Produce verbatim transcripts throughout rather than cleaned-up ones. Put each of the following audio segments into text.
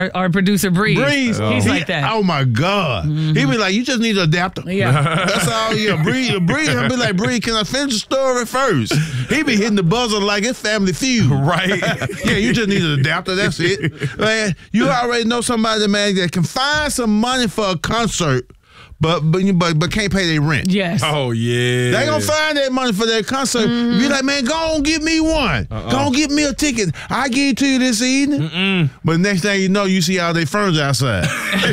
Our producer Breeze. Breeze. He's he, like that. Oh my God. Mm-hmm. He be like, you just need an adapter. Yeah. That's all. Yeah. Breeze. Breeze. He'll be like, Breeze, can I finish the story first? He be hitting the buzzer like it's Family Feud. Right. Yeah. You just need an adapter. That's it. Man, you already know somebody, man, that can find some money for a concert. But but but but can't pay their rent. Yes. Oh yeah. They gonna find that money for their concert. Mm-hmm. Be like, man, go on, give me one. Uh-uh. Go on, give me a ticket. I give it to you this evening. Mm-mm. But next thing you know, you see all their furniture outside.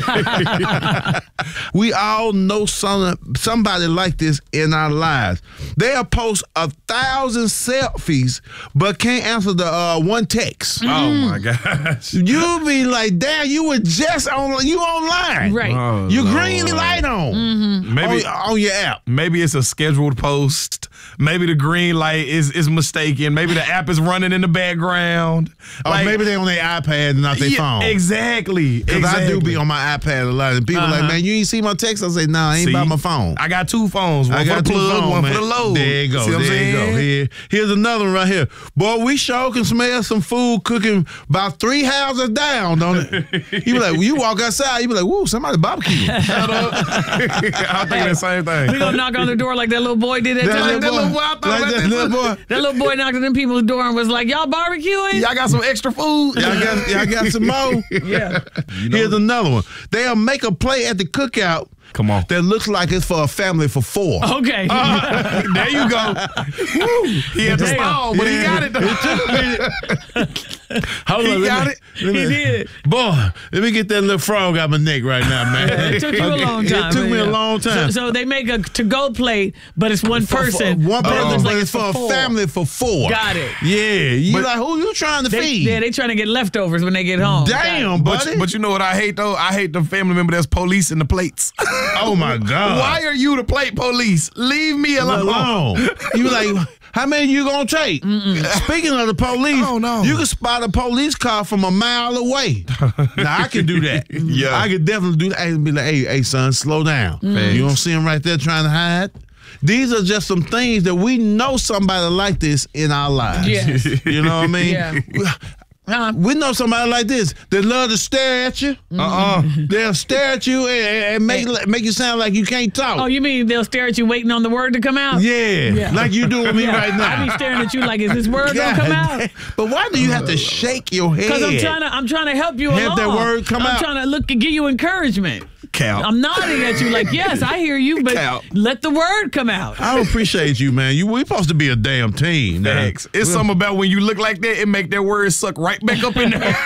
We all know some somebody like this in our lives. They'll post a thousand selfies, but can't answer the uh, one text. Mm-hmm. Oh my gosh. You be like, damn, you were just on you online. Right. Oh, you Lord. green light on. Mm-hmm. Maybe on, on your app. Maybe it's a scheduled post. Maybe the green light is, is mistaken. Maybe the app is running in the background. Or like, maybe they on their iPad and not their yeah, phone. Exactly. Because exactly. I do be on my iPad a lot. And people uh-huh. like, man, you ain't see my text? I say, no, nah, I ain't see, by my phone. I got two phones. One I got for the two plug, phones, one man. for the load. There you go. See what there I'm you go. Here, here's another one right here. Boy, we sure can smell some food cooking about three houses down, don't it? You be like, when you walk outside, you be like, woo, somebody barbecuing. Shut up. I think the same thing. We gonna knock on the door like that little boy did that, that time. Little that boy, little boy, I thought like about that, that little boy. That little boy knocked on them people's door and was like, y'all barbecuing? Y'all got some extra food? Y'all got, y'all got some more? Yeah. You know, here's another one. They'll make a play at the cookout. Come on. That looks like it's for a family for four. Okay. Uh, there you go. Woo. He had to Damn. stall, but Yeah. he got it though. It took a minute. Hold He on, let got me- it. let me- He did. Boy, let me get that little frog out my neck right now, man. It took you a long time. It took me yeah. a long time. So, so they make a to-go plate, but it's one For- for- person. one but it person, looks but like it's for a four. family for four. Got it. Yeah. You But- like, who you trying to They, feed? yeah, they trying to get leftovers when they get home. Damn, But, buddy. but you know what I hate though? I hate the family member that's policing the plates. Oh, my God. Why are you the plate police? Leave me alone. alone. You be like, how many you gonna take? Mm-mm. Speaking of the police, Oh, no. you can spot a police car from a mile away. Now, I can do that. Yeah. I can definitely do that. And be like, hey, hey, son, slow down. Mm. You don't see him right there trying to hide? These are just some things that we know somebody like this in our lives. Yes. You know what I mean? Yeah. Uh, We know somebody like this that love to stare at you. Uh-uh. They'll stare at you and, and make make you sound like you can't talk. oh, you mean they'll stare at you waiting on the word to come out? Yeah, Yeah. like you doing me Yeah. right now. I be staring at you like, is this word gonna come out? God, but why do you have to shake your head? Because I'm trying to, I'm trying to help you Have along. that word come I'm out. trying to look and give you encouragement. Cal. I'm nodding at you like, yes, I hear you, but Cal. let the word come out. I appreciate you, man. You we supposed to be a damn team. now. Thanks. It's something about when you look like that, it make that word suck right back up in there.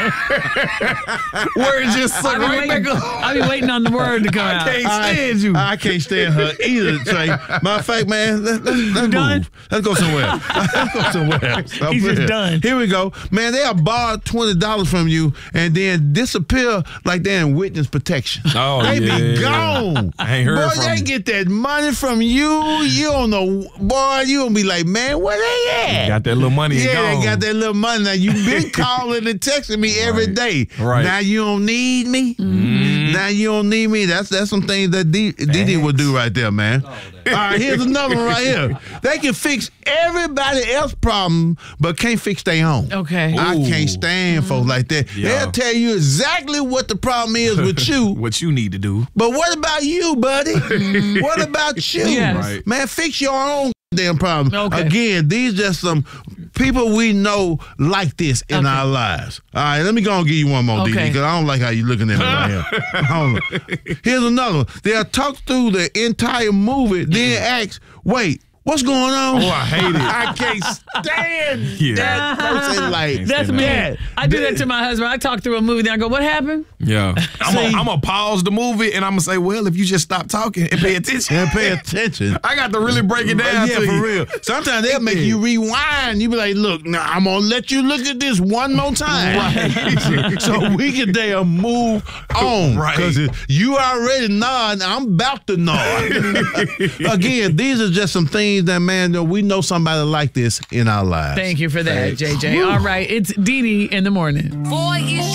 Words just suck I be, right waiting, back up. I be waiting on the word to come I out. can't I, stand you. I can't stand her either, Trey. Matter of fact, man, let, let, let's done? move. Let's go somewhere. Let's go somewhere else. Up He's just here. done. Here we go. Man, they'll borrow twenty dollars from you and then disappear like they're in witness protection. Oh, they yeah. be gone. I ain't heard boy, from they you. get that money from you. You don't know, boy, you gonna be like, man, where they at? Got that little money and Yeah, gone. they got that little money. Now, you been calling and texting me every Right. day. Right. Now, you don't need me. Mm-hmm. Now, you don't need me. That's that's some things that D D would do right there, man. All right, here's another one right here. They can fix everybody else's problem, but can't fix their own. Okay. I Ooh. can't stand folks like that. Yeah. They'll tell you exactly what the problem is with you. What you need to do. But what about you, buddy? What about you? Yes. Right. Man, fix your own damn problem. Okay. Again, these just some people we know like this in Okay. our lives. All right, let me go and give you one more, D D, Okay. because I don't like how you looking at me right here. I don't know. Here's another one. They'll talk through the entire movie, then ask, wait, what's going on? Oh, I hate it. I can't stand Yeah. that person like That's me. that. I do that to my husband. I talk through a movie, then I go, what happened? Yeah. I'm See- going to pause the movie and I'm going to say, well, if you just stop talking and pay attention. And pay attention. I got to really break it down Yeah, to for you. real. Sometimes they'll make you rewind. You be like, look, now I'm going to let you look at this one more time. so we can damn move on. Right. Because you already nod, I'm about to nod. Again, these are just some things that, man, that we know somebody like this in our lives. Thank you for that, J J. All right, it's Dee Dee in the morning. Boy, you